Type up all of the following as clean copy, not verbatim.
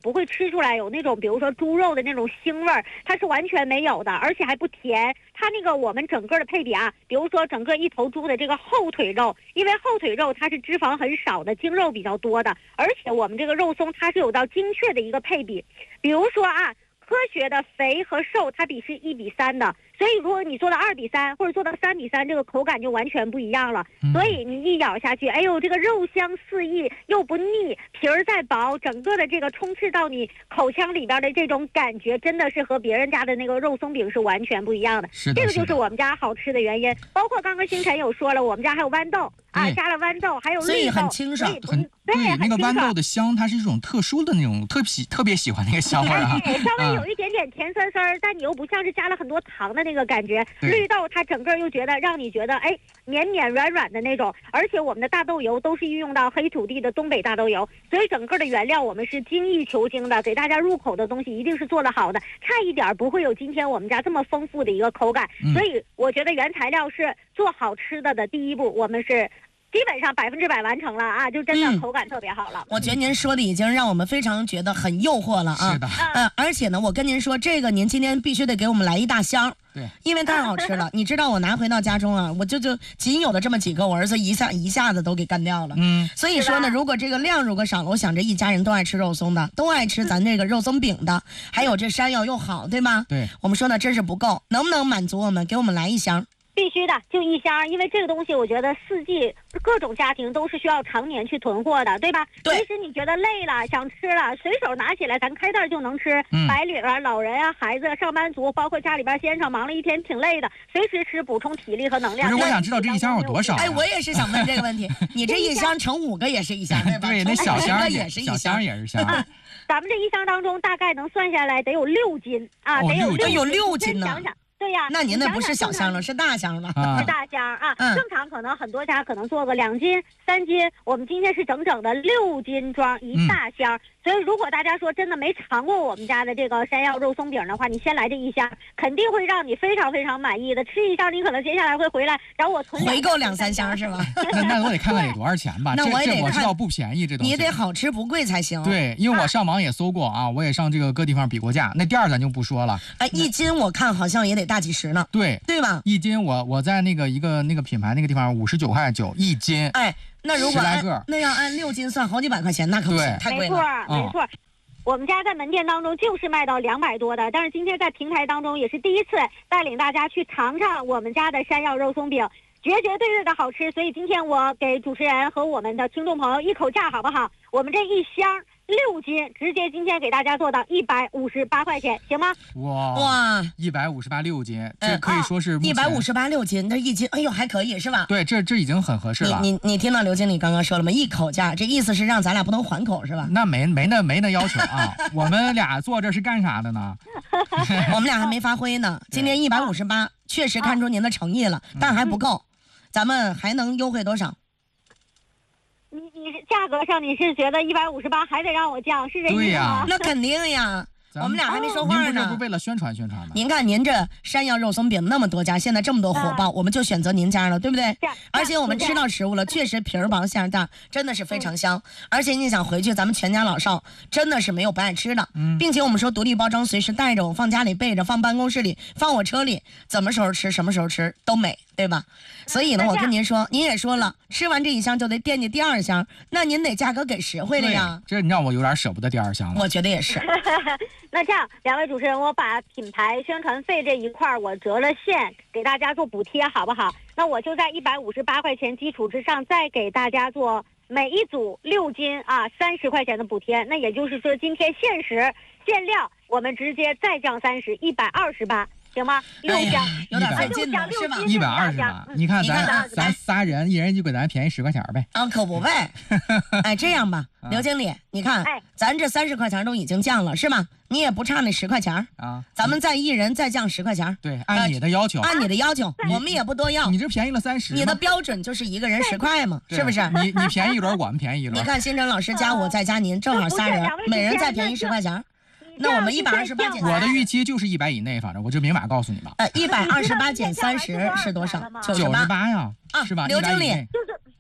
不会吃出来有那种比如说猪肉的那种腥味儿，它是完全没有的，而且还不甜。它那个我们整个的配比啊，比如说整个一头猪的这个后腿肉，因为后腿肉它是脂肪很少的，精肉比较多的，而且我们这个肉松它是有到精确的一个配比，比如说啊，科学的肥和瘦它比是1:3的，所以如果你做到2:3或者做到3:3，这个口感就完全不一样了。所以你一咬下去，哎呦，这个肉香四溢又不腻，皮儿再薄，整个的这个充斥到你口腔里边的这种感觉，真的是和别人家的那个肉松饼是完全不一样的。 是的， 这个就是我们家好吃的原因。包括刚刚星辰有说了，我们家还有豌豆啊，加了豌豆，还有绿豆， 所以很清爽， 对， 那个豌豆的香，它是一种特殊的那种特别喜欢那个香味啊， 稍微有一点点甜酸酸，但你又不像是加了很多糖的那个感觉。绿豆它整个又觉得让你觉得哎绵绵软软的那种，而且我们的大豆油都是运用到黑土地的东北大豆油，所以整个的原料我们是精益求精的，给大家入口的东西一定是做得好的，差一点不会有今天我们家这么丰富的一个口感。所以我觉得原材料是做好吃的第一步，我们是基本上100%完成了啊，就真的口感特别好了。 我觉得您说的已经让我们非常觉得很诱惑了啊。 是的。 而且呢，我跟您说，这个您今天必须得给我们来一大箱。 对， 因为太好吃了。你知道我拿回到家中啊，我就仅有的这么几个，我儿子一下子都给干掉了。所以说呢，如果这个量如果少了，我想这一家人都爱吃肉松的，都爱吃咱这个肉松饼的，还有这山药又好，对吗？ 对， 我们说呢，真是不够，能不能满足我们？给我们来一箱。 必须的，就一箱，因为这个东西我觉得四季各种家庭都是需要常年去囤货的，对吧？ 对。 即使你觉得累了想吃了，随手拿起来咱开袋就能吃。白领啊、老人啊、孩子、上班族，包括家里边先生忙了一天挺累的，随时吃补充体力和能量。 不是，我想知道这一箱有多少？ 哎，我也是想问这个问题。你这一箱乘5个也是一箱，对吧？ 对，那小箱也是一箱， 小箱也是箱。 咱们这一箱当中大概能算下来得有6斤啊，得有 6斤呢。 想想。对呀， 那您那不是小箱了，是大箱了， 是大箱啊。正常可能很多家可能做个2斤、3斤，我们今天是整整的6斤装一大箱。所以如果大家说真的没尝过我们家的这个山药肉松饼的话，你先来这一箱，肯定会让你非常非常满意的。吃一箱，你可能接下来会回来找我囤回购2、3箱是吧？ 那我得看看得多少钱吧。 那我知道不便宜，这东西你得好吃不贵才行。 对，因为我上网也搜过啊，我也上这个各地方比过价。那店咱就不说了。 哎，1斤我看好像也得大几十呢。 对吧？1斤我在那个品牌那个地方59.9块1斤。 哎，那如果 10来个， 那要按6斤算好几百块钱，那可不行，太贵了。 没错。我们家在门店当中就是卖到200多的，但是今天在平台当中也是第一次带领大家去尝尝我们家的山药肉松饼，绝对的好吃。所以今天我给主持人和我们的听众朋友一口价好不好？我们这一箱6斤，直接今天给大家做到158块钱，行吗？ 哇 ，158 6斤，这可以说是 158 6斤，这1斤，哎呦还可以是吧？ 对，这已经很合适了。 你听到刘经理刚刚说了吗？一口价，这意思是让咱俩不能还口是吧？ 那没那要求啊，我们俩坐这是干啥的呢？ 我们俩还没发挥呢。今天158，确实看出您的诚意了，但还不够，咱们还能优惠多少？ 你价格上你是觉得158还得让我降，是这意思吗？ 对呀， 那肯定呀。我们俩还没说话呢。 您不是为了宣传吗？ 您看您这山药肉松饼那么多家，现在这么多火爆，我们就选择您家了，对不对？而且我们吃到食物了，确实皮儿薄馅大，真的是非常香。而且你想回去，咱们全家老少真的是没有不爱吃的，并且我们说独立包装，随时带着，我放家里备着，放办公室里，放我车里，什么时候吃什么时候吃都美，对吧？所以呢，我跟您说，您也说了，吃完这一箱就得惦记第2箱，那您得价格给实惠了呀。 这你让我有点舍不得第2箱了。 我觉得也是。 那这样，2位主持人，我把品牌宣传费这一块我折了线，给大家做补贴，好不好？那我就在158块钱基础之上，再给大家做每一组6斤啊30块钱的补贴。那也就是说，今天限时限量，我们直接再降30，128。行吗？6箱有点费劲了，是吧 ？128，你看咱仨人，一人就给咱便宜10块钱呗。 啊，可不呗。哎，这样吧，刘经理，你看，咱这30块钱都已经降了，是吧？你也不差那10块钱啊。咱们再一人再降10块钱。 对，按你的要求。 按你的要求，我们也不多要。 你这便宜了30。 你的标准就是一个人10块嘛，是不是？ 你便宜一轮，我们便宜一轮。 你看，新辰老师加我再加您，正好仨人，每人再便宜10块钱。那我们128减， 我的预期就是100以内，反正我就明码告诉你吧。 128减30是多少？98 呀，是吧？ 刘经理， 就是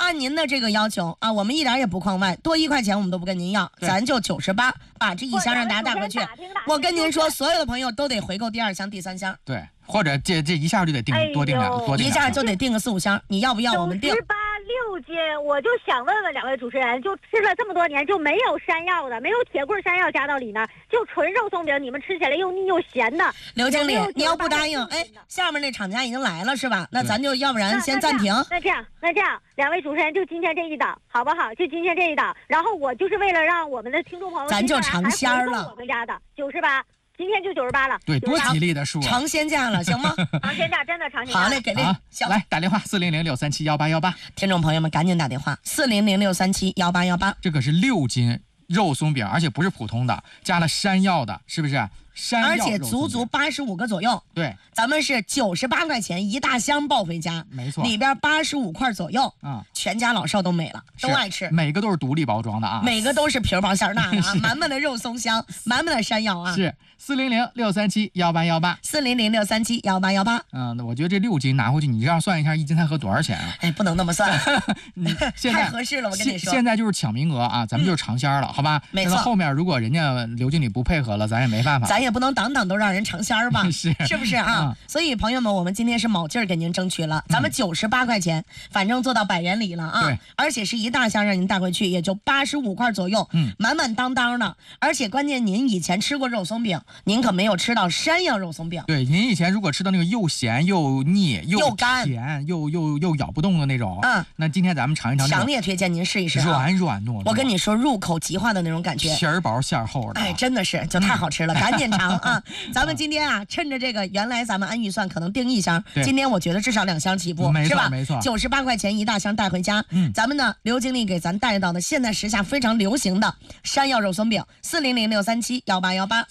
按您的这个要求啊，我们一点也不框外，多1块钱我们都不跟您要，咱就98，把这1箱让大家带回去。我跟您说，所有的朋友都得回购第2箱、第3箱。 对，或者这一下就得多订2个， 一下就得订个4、5箱，你要不要？我们订。 98、6斤，我就想问问2位主持人，就吃了这么多年，就没有山药的，没有铁棍山药加到里面，就纯肉松饼，你们吃起来又腻又咸的。 刘经理，你要不答应，哎，下面那厂家已经来了是吧？那咱就要不然先暂停。 那这样，2位主持人就今天这一档，好不好？就今天这一档，然后我就是为了让我们的听众朋友， 咱就尝鲜了。 我们家的98。今天就98了， 对，多吉利的数， 尝鲜价了，行吗？ 尝鲜价，真的尝鲜价。 好嘞，给力！ 来打电话400-637-1818， 听众朋友们赶紧打电话400-637-1818。 这可是6斤肉松饼，而且不是普通的，加了山药的，是不是？ 而且足85个左右。 对， 咱们是98块钱1大箱抱回家， 没错， 里边85块左右啊， 全家老少都美了，都爱吃， 每个都是独立包装的啊， 每个都是皮薄馅大的啊，满满的肉松香，满满的山药啊。 是400-637-1818 400-637-1818。 那我觉得这6斤拿回去，你这样算一下，1斤才合多少钱啊？ 哎，不能那么算，太合适了，我跟你说。 现在就是抢名额啊，咱们就是尝鲜了，好吧？ 没错。 后面如果人家刘经理不配合了，咱也没办法。 咱也不能档都让人尝鲜吧，是不是啊？所以朋友们，我们今天是卯劲儿给您争取了，咱们98块钱，反正做到100元里了啊！ 对， 而且是1大箱让您带回去，也就85块左右，满满当当的。而且关键您以前吃过肉松饼，您可没有吃到山药肉松饼。 对，您以前如果吃到那个又咸又腻又干甜又咬不动的那种，那今天咱们尝一尝， 强烈推荐您试一试， 软软糯糯。 我跟你说，入口即化的那种感觉， 皮儿薄馅儿厚的， 哎，真的是就太好吃了，赶紧尝啊！咱们今天啊，趁着这个，原来咱们按预算可能订1箱，今天我觉得至少2箱起步，是吧？ 没错 ，98块钱1大箱带回家。咱们呢，刘经理给咱带到的现在时下非常流行的山药肉松饼，400-637-1818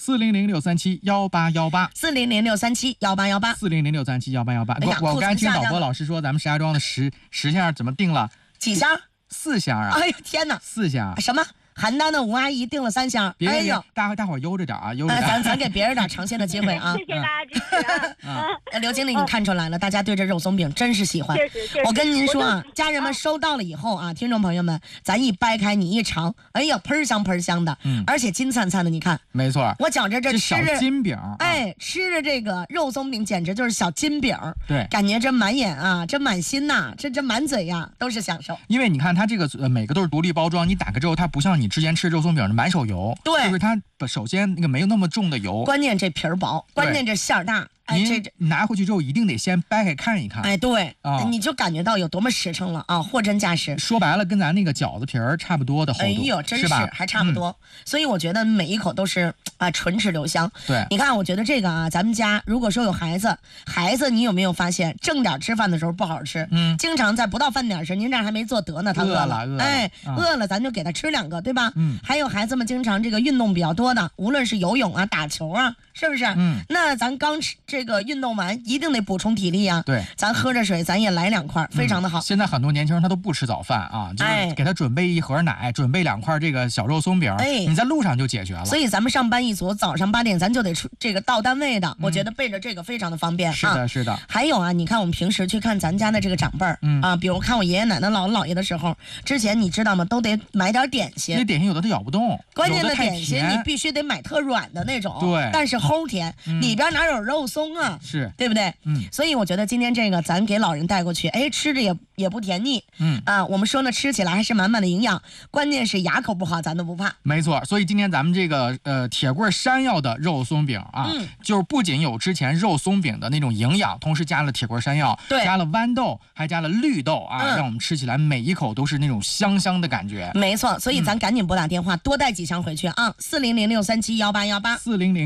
400-637-1818 400-637-1818 400-637-1818。我刚才听导播老师说，咱们石家庄的10箱怎么定了几箱 ？4箱啊！ 哎呦天哪 ，4箱什么？邯郸的吴阿姨订了3箱，哎呦， 大伙悠着点啊，悠着点。 咱给别人点尝鲜的机会啊！ 谢谢大家支持啊！ 刘经理，你看出来了，大家对这肉松饼真是喜欢。我跟您说啊，家人们收到了以后啊，听众朋友们，咱一掰开你一尝，哎呀，喷香的，而且金灿灿的，你看， 没错， 我觉着这小金饼， 哎，吃着这个肉松饼简直就是小金饼， 对， 感觉这满眼啊，这满心呐，这满嘴呀都是享受。 因为你看它这个每个都是独立包装，你打开之后，它不像你之前吃肉松饼满手油， 对， 就是它首先那个没有那么重的油， 关键这皮儿薄，关键这馅儿大。 哎，这拿回去之后一定得先掰开看一看。 哎，对，你就感觉到有多么实诚了啊，货真价实。 说白了，跟咱那个饺子皮儿差不多的厚度。 哎呦，真是还差不多。所以我觉得每一口都是唇齿留香。 对， 你看，我觉得这个啊，咱们家如果说有孩子，你有没有发现正点吃饭的时候不好吃？经常在不到饭点时，您这还没做得呢，他饿了，哎，饿了咱就给他吃2个，对吧？还有孩子们经常这个运动比较多的，无论是游泳啊、打球啊，是不是？那咱刚吃这个运动完，一定得补充体力啊。 对， 咱喝着水，咱也来2块，非常的好。 现在很多年轻人他都不吃早饭啊，就是给他准备1盒奶，准备2块这个小肉松饼，你在路上就解决了。 所以咱们上班一族，早上8点咱就得出这个到单位的，我觉得备着这个非常的方便。 是的，是的。 还有啊，你看我们平时去看咱家的这个长辈儿，比如看我爷爷奶奶、姥姥姥爷的时候，之前你知道吗？都得买点点心。 那点心有的他咬不动， 关键的点心你必须得买特软的那种， 对， 但是齁甜，里边哪有肉松啊？ 是， 对不对？所以我觉得今天这个咱给老人带过去，哎，吃着也不甜腻，我们说呢，吃起来还是满满的营养，关键是牙口不好咱都不怕。 没错，所以今天咱们这个铁棍山药的肉松饼啊，就是不仅有之前肉松饼的那种营养，同时加了铁棍山药， 对， 加了豌豆，还加了绿豆啊，让我们吃起来每一口都是那种香香的感觉。 没错，所以咱赶紧拨打电话，多带几箱回去啊！400-637-1818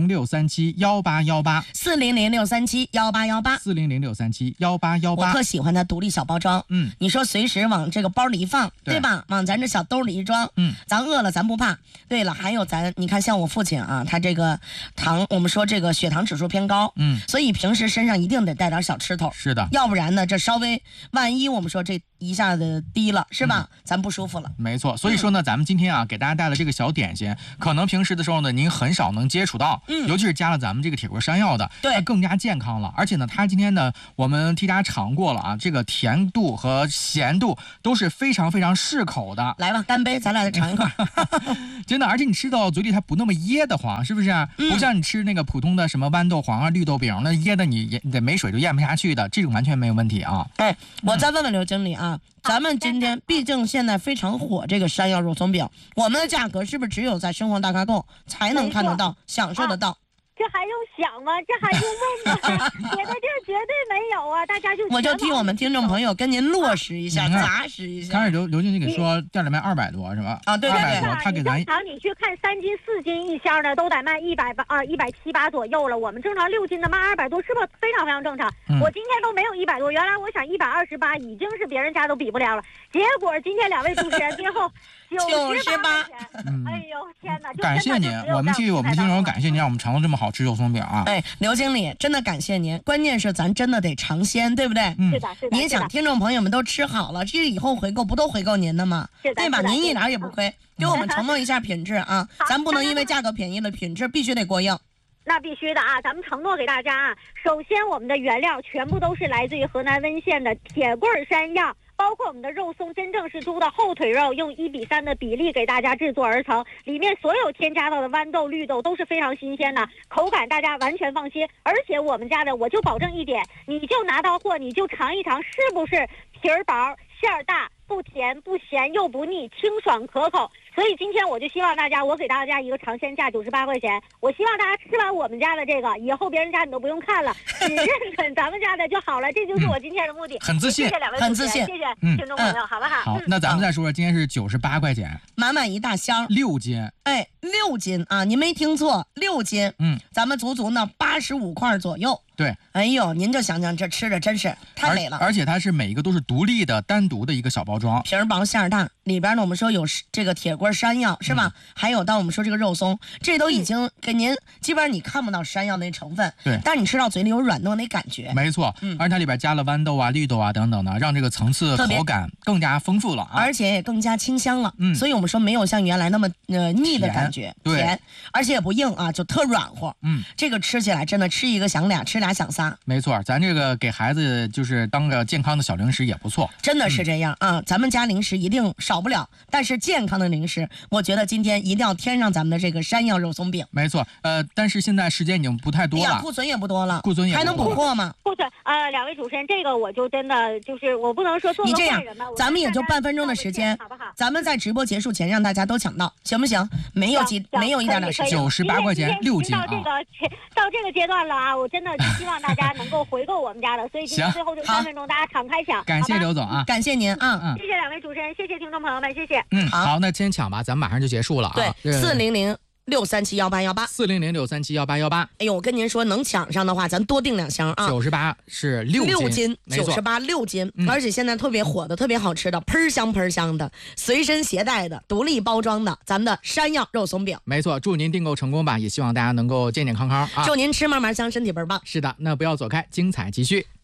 400-637-1818 400-637-1818 400-637-1818。 我特喜欢它独立小包装，你说随时往这个包里一放，对吧？往咱这小兜里一装，咱饿了咱不怕。对了，还有你看像我父亲啊，他这个我们说这个血糖指数偏高，所以平时身上一定得带点小吃头， 是的， 要不然呢，这稍微万一我们说这一下子低了，是吧？咱不舒服了。 没错，所以说呢，咱们今天啊，给大家带了这个小点心，可能平时的时候呢，您很少能接触到，尤其是加了咱们这个铁棍山药的， 对， 更更加健康了。而且呢，它今天呢，我们替大家尝过了啊，这个甜度和咸度都是非常非常适口的。 来吧，干杯，咱俩再尝一块。 真的，而且你吃到嘴里它不那么噎得慌，是不是？不像你吃那个普通的什么豌豆黄啊、绿豆饼，那噎的你得没水就咽不下去的，这种完全没有问题啊。 哎，我再问问刘经理啊，咱们今天毕竟现在非常火这个山药肉松饼，我们的价格是不是只有在生活大咖购才能看得到、享受得到？ 这还用想吗？这还用问吗？别的地儿绝对没有啊！大家我就替我们听众朋友跟您落实一下、砸实一下。 刚才刘经理给说店里卖200多是吧？ 啊，对对对， 他给咱正常你去看3斤4斤一箱的都得卖170-180左右了，我们正常6斤的卖200多，是不是非常非常正常？我今天都没有100多，原来我想128已经是别人家都比不了了，结果今天2位主持人最后98。哎呦天哪！ 感谢您，我们替我们听众感谢您，让我们尝到这么好吃肉松饼啊！ 哎，刘经理，真的感谢您，关键是咱真的得尝鲜，对不对？ 是的，是的。 您想，听众朋友们都吃好了，这以后回购不都回购您的吗？对吧？您一点也不亏，给我们承诺一下品质啊！咱不能因为价格便宜了，品质必须得过硬。 那必须的啊！咱们承诺给大家啊，首先我们的原料全部都是来自于河南温县的铁棍山药。包括我们的肉松真正是猪的后腿肉，用1:3的比例给大家制作而成，里面所有添加到的豌豆、绿豆都是非常新鲜的，口感大家完全放心。而且我们家的，我就保证一点，你就拿到货，你就尝一尝，是不是皮儿薄、馅儿大，不甜不咸又不腻，清爽可口。所以今天我就希望大家，我给大家一个尝鲜价98块钱，我希望大家吃完我们家的这个以后，别人家你都不用看了，只认准咱们家的就好了。这就是我今天的目的。 很自信， 谢谢两位， 很自信， 谢谢听众朋友，好不好？ 好，那咱们再说说，今天是98块钱， 满满一大箱 ，6斤。 哎，6斤啊，您没听错，6斤。咱们足足呢85块左右。 对， 哎呦，您就想想，这吃的真是太美了。 而且它是每一个都是独立的、单独的一个小包装， 皮儿薄馅儿大，里边呢我们说有这个铁棍山药是吧？还有到我们说这个肉松，这都已经给您，基本上你看不到山药那成分， 对， 但是你吃到嘴里有软糯那感觉。 没错，而且它里边加了豌豆啊、绿豆啊等等的，让这个层次口感更加丰富了啊， 而且也更加清香了。所以我们说没有像原来那么腻的感觉，甜，而且也不硬啊，就特软和。这个吃起来真的吃一个想俩，吃俩想仨。 没错，咱这个给孩子就是当个健康的小零食也不错， 真的是这样啊。咱们家零食一定少不了，但是健康的零食，我觉得今天一定要添上咱们的这个山药肉松饼。 没错，但是现在时间已经不太多了， 库存也不多了， 库存也还能补货吗？ 库存两位主持人，这个我就真的就是我不能说做个坏人吧。 你这样，咱们也就半分钟的时间， 好不好？ 咱们在直播结束前让大家都抢到，行不行？没有一点点时间 ，98块钱6斤啊！ 到这个阶段了啊，我真的希望大家能够回购我们家的，所以今天最后这3分钟大家敞开抢。 感谢刘总啊， 感谢您啊， 谢谢两位主持人，谢谢听众朋友们，谢谢。 好，那先抢吧，咱们马上就结束了啊。 对，400-637-1818，400-637-1818。 哎呦，我跟您说，能抢上的话，咱多订2箱啊。 98是6斤 ，98 6斤，而且现在特别火的、特别好吃的，喷香喷香的，随身携带的、独立包装的，咱们的山药肉松饼。 没错，祝您订购成功吧，也希望大家能够健健康康啊！ 祝您吃嘛嘛香，身体倍儿棒。 是的，那不要走开，精彩继续。